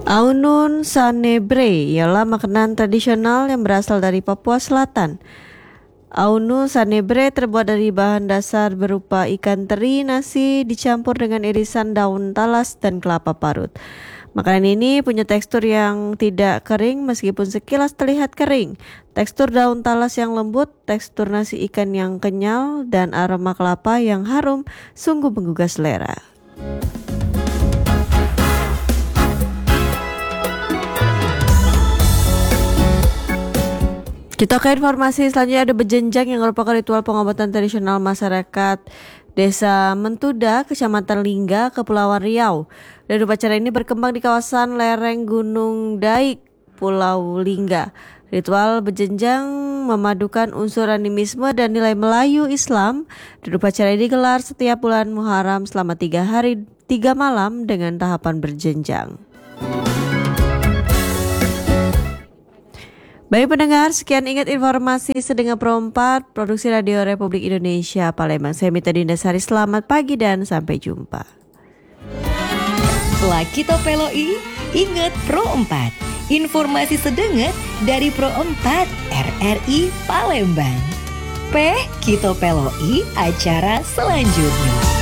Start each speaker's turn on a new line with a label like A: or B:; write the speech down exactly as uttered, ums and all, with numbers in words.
A: Aunun Sanebre ialah makanan tradisional yang berasal dari Papua Selatan. Aunu Sanebre terbuat dari bahan dasar berupa ikan teri, nasi dicampur dengan irisan daun talas dan kelapa parut. Makanan ini punya tekstur yang tidak kering meskipun sekilas terlihat kering. Tekstur daun talas yang lembut, tekstur nasi ikan yang kenyal, dan aroma kelapa yang harum sungguh menggugah selera. Kita ke informasi selanjutnya. Ada bejenjang yang merupakan ritual pengobatan tradisional masyarakat Desa Mentuda, Kecamatan Lingga, Kepulauan Riau. Dan upacara ini berkembang di kawasan lereng Gunung Daik, Pulau Lingga. Ritual bejenjang memadukan unsur animisme dan nilai Melayu Islam. Dan upacara ini digelar setiap bulan Muharram selama tiga hari tiga malam dengan tahapan berjenjang. Baik pendengar, sekian ingat informasi Sedengar Pro empat, Produksi Radio Republik Indonesia, Palembang. Saya Mita Dindasari, selamat pagi dan sampai jumpa.
B: Setelah kita peloi, ingat Pro empat. Informasi sedengar dari Pro empat R R I Palembang. P, kita peloi acara selanjutnya.